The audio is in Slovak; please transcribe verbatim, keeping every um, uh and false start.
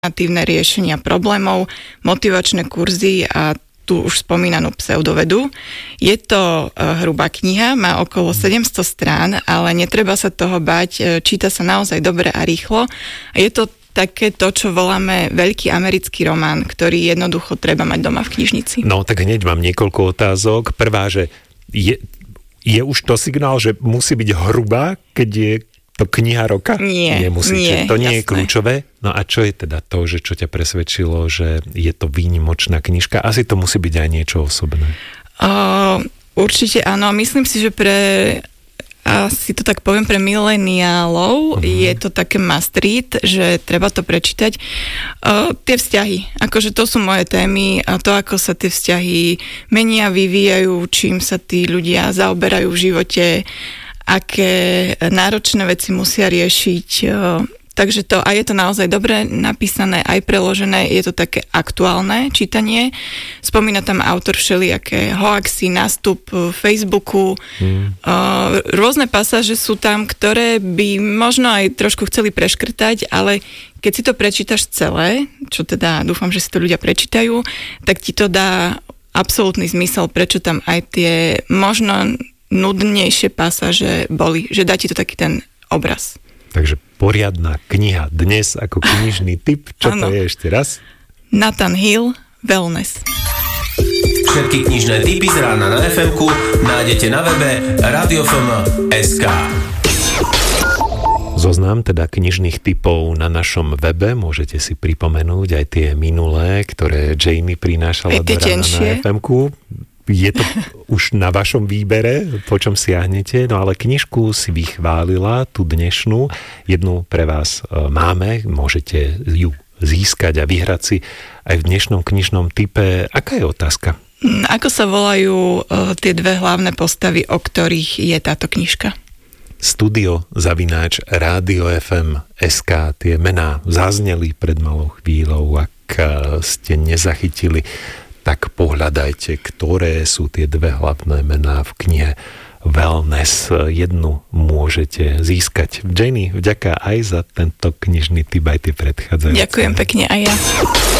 alternatívne riešenia problémov, motivačné kurzy a tú už spomínanú pseudovedu. Je to hrubá kniha, má okolo sedemsto strán, ale netreba sa toho bať, číta sa naozaj dobre a rýchlo. Je to také to, čo voláme veľký americký román, ktorý jednoducho treba mať doma v knižnici. No, tak hneď mám niekoľko otázok. Prvá, že je, je už to signál, že musí byť hrubá, keď je to kniha roka? Nie, Nemusí, nie, to nie jasné. je kľúčové. No a čo je teda to, že čo ťa presvedčilo, že je to výnimočná knižka? Asi to musí byť aj niečo osobné. Uh, určite áno. Myslím si, že pre, asi to tak poviem, pre mileniálov uh-huh. je to také must read, že treba to prečítať. Uh, tie vzťahy, akože to sú moje témy a to, ako sa tie vzťahy menia, vyvíjajú, čím sa tí ľudia zaoberajú v živote, aké náročné veci musia riešiť. Takže to, a je to naozaj dobre napísané, aj preložené, je to také aktuálne čítanie. Spomína tam autor všelijaké hoaxy, nástup v Facebooku. Hmm. Rôzne pasáže sú tam, ktoré by možno aj trošku chceli preškrtať, ale keď si to prečítaš celé, čo teda dúfam, že si to ľudia prečítajú, tak ti to dá absolútny zmysel, prečo tam aj tie možno nudnejšie pasáže boli, že dá ti to taký ten obraz. Takže poriadna kniha dnes ako knižný tip. Čo ano. To je ešte raz? Nathan Hill, Wellness. Všetky knižné tipy z rána na ef emku nájdete na webe radio ef em bodka es ká. Zoznam teda knižných tipov na našom webe. Môžete si pripomenúť aj tie minulé, ktoré Jamie prinášala do rána na ef emku. Je to už na vašom výbere, po čom siahnete, no ale knižku si vychválila, tú dnešnú, jednu pre vás máme, môžete ju získať a vyhrať si aj v dnešnom knižnom tipe. Aká je otázka? Ako sa volajú tie dve hlavné postavy, o ktorých je táto knižka? Studio zavináč rádio ef em bodka es ká. Tie mená zazneli pred malou chvíľou, ak ste nezachytili, tak pohľadajte, ktoré sú tie dve hlavné mená v knihe Wellness. Jednu môžete získať. Janie, vďaka aj za tento knižný tip, aj tie predchádzajúce. Ďakujem pekne aj ja.